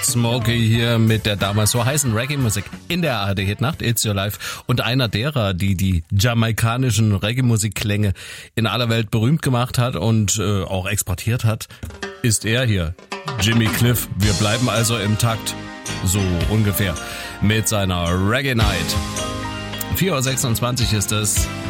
Smokey hier mit der damals so heißen Reggae-Musik in der ARD Hitnacht, It's Your Life. Und einer derer, die jamaikanischen Reggae-Musikklänge in aller Welt berühmt gemacht hat und auch exportiert hat, ist er hier, Jimmy Cliff. Wir bleiben also im Takt, so ungefähr, mit seiner Reggae Night. 4.26 Uhr ist es.